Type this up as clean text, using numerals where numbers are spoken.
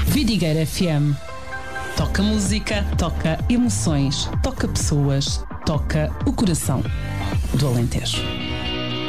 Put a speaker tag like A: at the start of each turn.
A: Vidigueira FM. Toca música, toca emoções, toca pessoas, toca o coração do Alentejo.